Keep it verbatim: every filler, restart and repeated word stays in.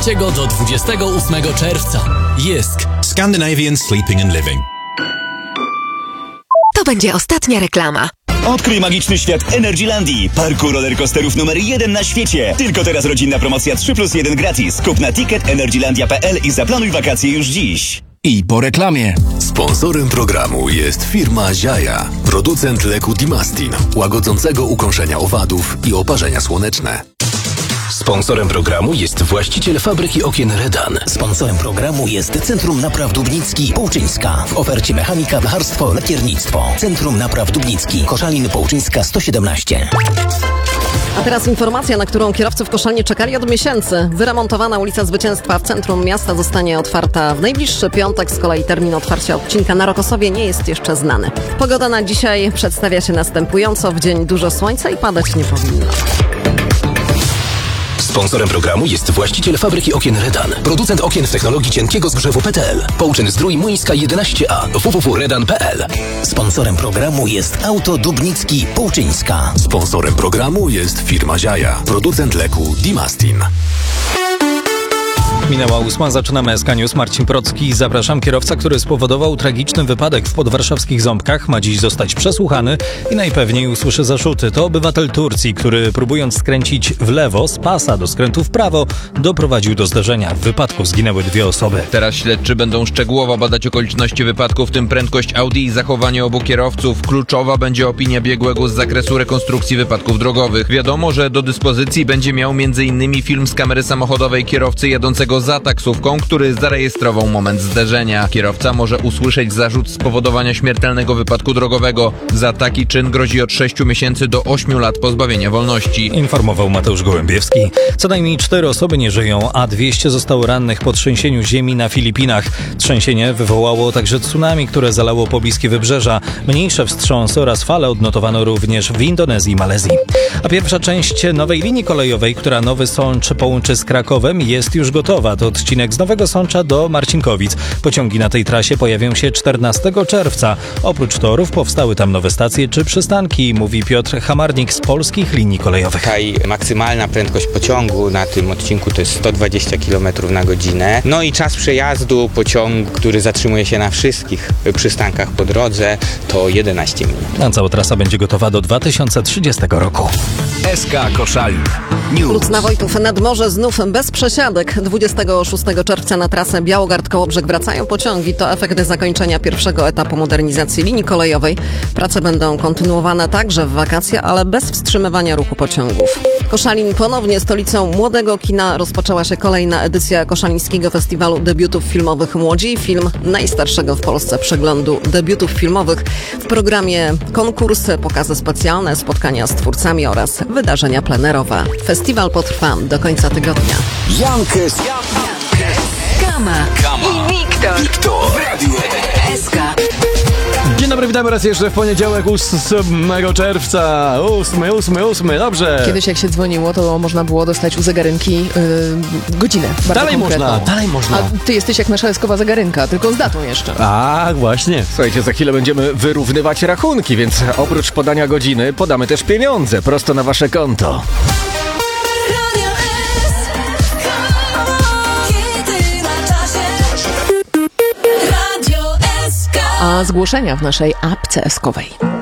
trzeciego do dwudziestego ósmego czerwca. Jysk. Scandinavian Sleeping and Living. To będzie ostatnia reklama. Odkryj magiczny świat Energylandii, parku rollercoasterów numer jeden na świecie. Tylko teraz rodzinna promocja trzy plus jeden gratis. Kup na ticket energylandia kropka p l i zaplanuj wakacje już dziś. I po reklamie. Sponsorem programu jest firma Ziaja, producent leku Dimastin, łagodzącego ukąszenia owadów i oparzenia słoneczne. Sponsorem programu jest właściciel fabryki okien Redan. Sponsorem programu jest Centrum Napraw Dubnicki Połczyńska. W ofercie mechanika, blacharstwo, lakiernictwo. Centrum Napraw Dubnicki, Koszalin, Połczyńska sto siedemnaście. A teraz informacja, na którą kierowcy w Koszalinie czekali od miesięcy. Wyremontowana ulica Zwycięstwa w centrum miasta zostanie otwarta w najbliższy piątek. Z kolei termin otwarcia odcinka na Rokosowie nie jest jeszcze znany. Pogoda na dzisiaj przedstawia się następująco. W dzień dużo słońca i padać nie powinno. Sponsorem programu jest właściciel fabryki okien Redan, producent okien w technologii cienkiego zgrzewu P T L. Połczyn Zdrój Młyńska jedenaście A, w w w kropka redan kropka p l. Sponsorem programu jest Auto Dubnicki Połczyńska. Sponsorem programu jest firma Ziaja, producent leku Dimastin. Minęła ósma, zaczynamy S K News. Marcin Procki. Zapraszam. Kierowca, który spowodował tragiczny wypadek w podwarszawskich Ząbkach, ma dziś zostać przesłuchany i najpewniej usłyszy zarzuty. To obywatel Turcji, który próbując skręcić w lewo z pasa do skrętu w prawo, doprowadził do zderzenia. W wypadku zginęły dwie osoby. Teraz śledczy będą szczegółowo badać okoliczności wypadku, w tym prędkość Audi i zachowanie obu kierowców. Kluczowa będzie opinia biegłego z zakresu rekonstrukcji wypadków drogowych. Wiadomo, że do dyspozycji będzie miał między innymi film z kamery samochodowej kierowcy jadącego za taksówką, który zarejestrował moment zderzenia. Kierowca może usłyszeć zarzut spowodowania śmiertelnego wypadku drogowego. Za taki czyn grozi od sześciu miesięcy do ośmiu lat pozbawienia wolności. Informował Mateusz Gołębiewski. Co najmniej cztery osoby nie żyją, a dwieście zostało rannych po trzęsieniu ziemi na Filipinach. Trzęsienie wywołało także tsunami, które zalało pobliskie wybrzeża. Mniejsze wstrząsy oraz fale odnotowano również w Indonezji i Malezji. A pierwsza część nowej linii kolejowej, która Nowy Sącz połączy z Krakowem, jest już gotowa. To odcinek z Nowego Sącza do Marcinkowic. Pociągi na tej trasie pojawią się czternastego czerwca. Oprócz torów powstały tam nowe stacje czy przystanki, mówi Piotr Hamarnik z Polskich Linii Kolejowych. Tutaj maksymalna prędkość pociągu na tym odcinku to jest sto dwadzieścia kilometrów na godzinę. No i czas przejazdu pociągu, który zatrzymuje się na wszystkich przystankach po drodze, to jedenaście minut. A cała trasa będzie gotowa do dwa tysiące trzydziestego roku. S K Koszalin. News. Lucna Wojtów nad morze znów bez przesiadek. dwudziestego szóstego czerwca na trasę Białogard-Kołobrzeg wracają pociągi. To efekt zakończenia pierwszego etapu modernizacji linii kolejowej. Prace będą kontynuowane także w wakacje, ale bez wstrzymywania ruchu pociągów. Koszalin ponownie stolicą młodego kina. Rozpoczęła się kolejna edycja Koszalińskiego Festiwalu Debiutów Filmowych Młodzi. Film najstarszego w Polsce przeglądu debiutów filmowych. W programie konkursy, pokazy specjalne, spotkania z twórcami oraz wydarzenia plenerowe. Festiwal potrwa do końca tygodnia. Jankes. Kama. Kama. I Wiktor. Wiktor. S K. Dzień dobry, witamy raz jeszcze w poniedziałek ósmego czerwca. ósmy, ósmy, ósmy, dobrze. Kiedyś jak się dzwoniło, to można było dostać u zegarynki yy, godzinę. Bardzo dalej konkretną. można, dalej można. A ty jesteś jak nasza eskowa zegarynka, tylko z datą jeszcze. A, właśnie. Słuchajcie, za chwilę będziemy wyrównywać rachunki, więc oprócz podania godziny podamy też pieniądze prosto na wasze konto. A zgłoszenia w naszej apce eskowej.